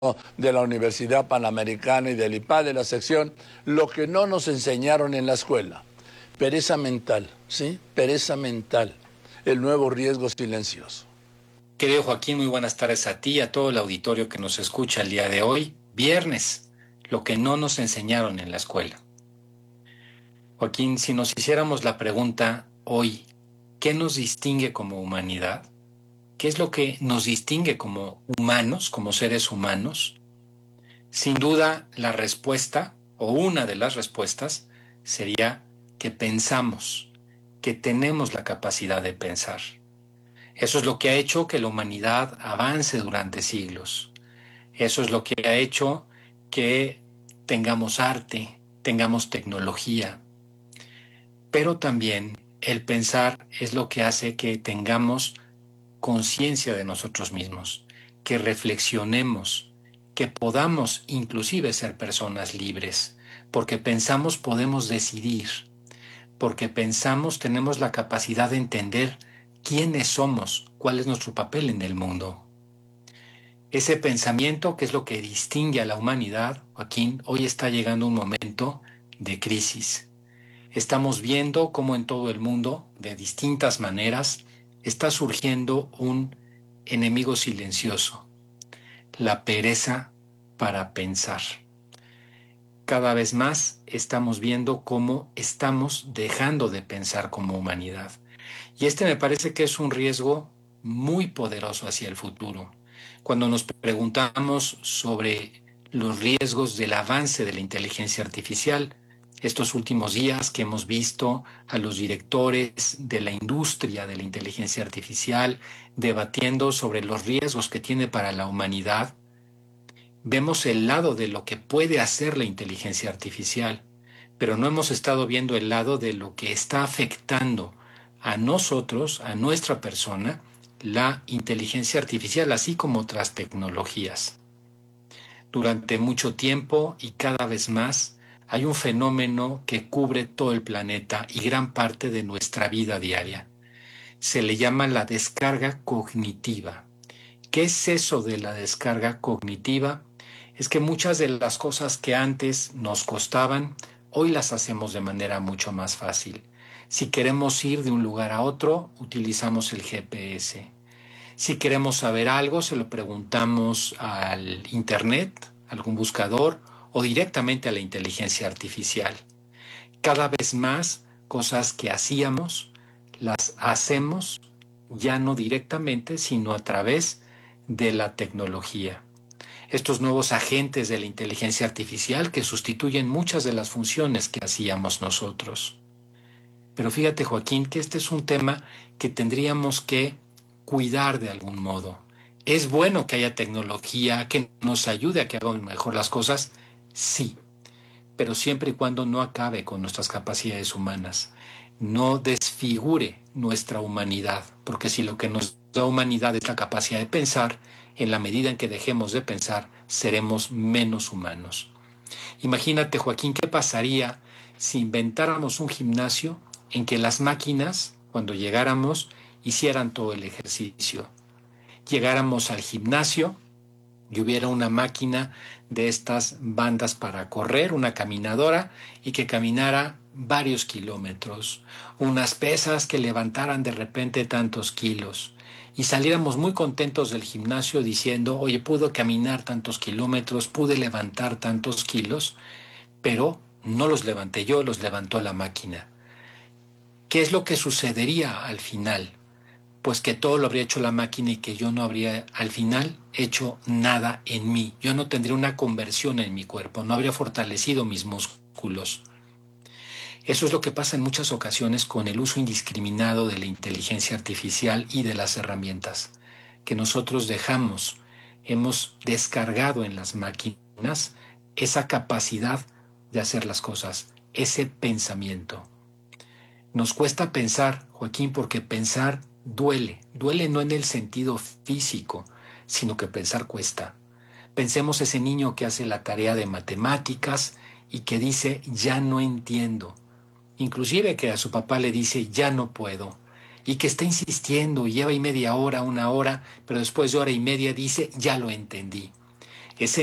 de la Universidad Panamericana y del IPA de la sección, lo que no nos enseñaron en la escuela. Pereza mental, ¿sí? Pereza mental, el nuevo riesgo silencioso. Querido Joaquín, muy buenas tardes a ti y a todo el auditorio que nos escucha el día de hoy, viernes, lo que no nos enseñaron en la escuela. Joaquín, si nos hiciéramos la pregunta hoy, ¿qué nos distingue como humanidad? ¿Qué es lo que nos distingue como humanos, como seres humanos? Sin duda, la respuesta, o una de las respuestas, sería que pensamos, que tenemos la capacidad de pensar. Eso es lo que ha hecho que la humanidad avance durante siglos. Eso es lo que ha hecho que tengamos arte, tengamos tecnología. Pero también el pensar es lo que hace que tengamos conciencia de nosotros mismos, que reflexionemos, que podamos inclusive ser personas libres, porque pensamos podemos decidir, porque pensamos tenemos la capacidad de entender quiénes somos, cuál es nuestro papel en el mundo. Ese pensamiento, que es lo que distingue a la humanidad, Joaquín, hoy está llegando un momento de crisis. Estamos viendo cómo en todo el mundo, de distintas maneras, está surgiendo un enemigo silencioso, la pereza para pensar. Cada vez más estamos viendo cómo estamos dejando de pensar como humanidad. Y este me parece que es un riesgo muy poderoso hacia el futuro. Cuando nos preguntamos sobre los riesgos del avance de la inteligencia artificial, estos últimos días que hemos visto a los directores de la industria de la inteligencia artificial debatiendo sobre los riesgos que tiene para la humanidad, vemos el lado de lo que puede hacer la inteligencia artificial, pero no hemos estado viendo el lado de lo que está afectando a nosotros, a nuestra persona, la inteligencia artificial, así como otras tecnologías. Durante mucho tiempo y cada vez más hay un fenómeno que cubre todo el planeta y gran parte de nuestra vida diaria. Se le llama la descarga cognitiva. ¿Qué es eso de la descarga cognitiva? Es que muchas de las cosas que antes nos costaban, hoy las hacemos de manera mucho más fácil. Si queremos ir de un lugar a otro, utilizamos el GPS. Si queremos saber algo, se lo preguntamos al Internet, algún buscador o directamente a la inteligencia artificial. Cada vez más cosas que hacíamos, las hacemos ya no directamente, sino a través de la tecnología. Estos nuevos agentes de la inteligencia artificial que sustituyen muchas de las funciones que hacíamos nosotros. Pero fíjate, Joaquín, que este es un tema que tendríamos que cuidar de algún modo. ¿Es bueno que haya tecnología que nos ayude a que hagamos mejor las cosas? Sí, pero siempre y cuando no acabe con nuestras capacidades humanas, no desfigure nuestra humanidad, porque si lo que nos da humanidad es la capacidad de pensar, en la medida en que dejemos de pensar, seremos menos humanos. Imagínate, Joaquín, ¿qué pasaría si inventáramos un gimnasio en que las máquinas, cuando llegáramos, hicieran todo el ejercicio? Llegáramos al gimnasio y hubiera una máquina de estas bandas para correr, una caminadora, y que caminara varios kilómetros, unas pesas que levantaran de repente tantos kilos, y saliéramos muy contentos del gimnasio diciendo, oye, pude caminar tantos kilómetros, pude levantar tantos kilos, pero no los levanté yo, los levantó la máquina. ¿Qué es lo que sucedería al final? Pues que todo lo habría hecho la máquina y que yo no habría al final hecho nada en mí. Yo no tendría una conversión en mi cuerpo, no habría fortalecido mis músculos. Eso es lo que pasa en muchas ocasiones con el uso indiscriminado de la inteligencia artificial y de las herramientas que nosotros hemos descargado en las máquinas esa capacidad de hacer las cosas, ese pensamiento. Nos cuesta pensar, Joaquín, porque pensar duele no en el sentido físico, sino que pensar cuesta. Pensemos ese niño que hace la tarea de matemáticas y que dice, ya no entiendo. Inclusive que a su papá le dice, ya no puedo. Y que está insistiendo, lleva y media hora, una hora, pero después de hora y media dice, ya lo entendí. ese